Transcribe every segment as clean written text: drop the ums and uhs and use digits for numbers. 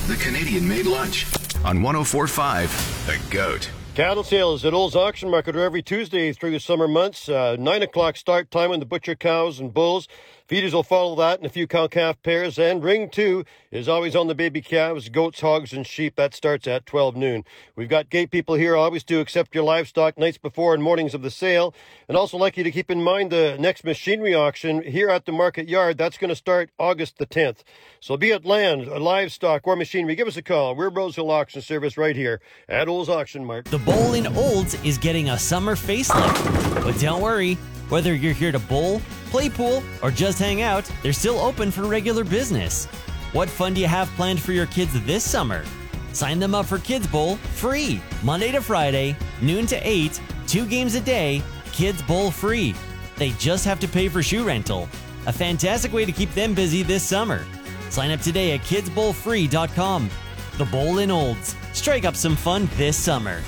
The Canadian-made lunch on 104.5 The Goat. Cattle sales at Olds Auction Market are every Tuesday through the summer months. 9 o'clock start time on the butcher cows and bulls. Feeders will follow that and a few cow-calf pairs. And ring 2 is always on the baby calves, goats, hogs, and sheep. That starts at 12 noon. We've got gate people here always to accept your livestock nights before and mornings of the sale. And also like you to keep in mind the next machinery auction here at the market yard. That's going to start August the 10th. So be it land, livestock, or machinery, give us a call. We're Rosehill Auction Service right here at Olds Auction Mart. The Bowl in Olds is getting a summer facelift. But don't worry, whether you're here to bowl, play pool, or just hang out, they're still open for regular business. What fun do you have planned for your kids this summer? Sign them up for Kids Bowl free, Monday to Friday, noon to 8, 2 games a day, Kids Bowl free. They just have to pay for shoe rental. A fantastic way to keep them busy this summer. Sign up today at kidsbowlfree.com. The Bowl in Olds. Strike up some fun this summer.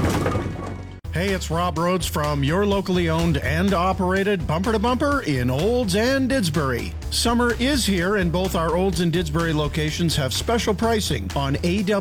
Hey, it's Rob Rhodes from your locally owned and operated Bumper to Bumper in Olds and Didsbury. Summer is here, and both our Olds and Didsbury locations have special pricing on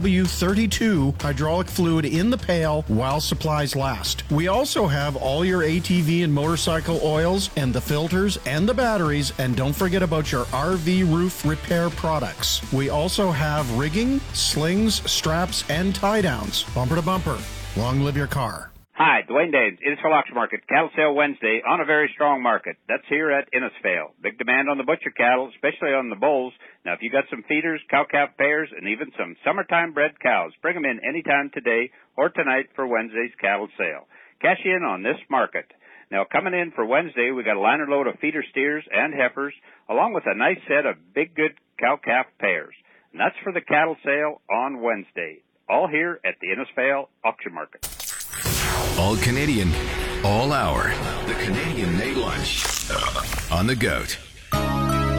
AW32 hydraulic fluid in the pail while supplies last. We also have all your ATV and motorcycle oils and the filters and the batteries, and don't forget about your RV roof repair products. We also have rigging, slings, straps, and tie-downs. Bumper to Bumper. Long live your car. Hi, Dwayne Danes, Innisfail Auction Market, Cattle Sale Wednesday on a very strong market. That's here at Innisfail. Big demand on the butcher cattle, especially on the bulls. Now, if you got some feeders, cow-calf pairs, and even some summertime bred cows, bring them in anytime today or tonight for Wednesday's cattle sale. Cash in on this market. Now, coming in for Wednesday, we got a liner load of feeder steers and heifers, along with a nice set of big, good cow-calf pairs. And that's for the cattle sale on Wednesday. All here at the Innisfail Auction Market. All Canadian, all hour. The Canadian-made lunch on The Goat.